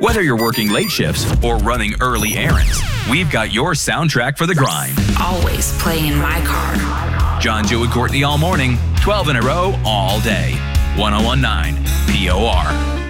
Whether you're working late shifts or running early errands, we've got your soundtrack for the grind. Always playing in my car. John, Joe, and Courtney all morning, 12 in a row, all day. 101.9 POR.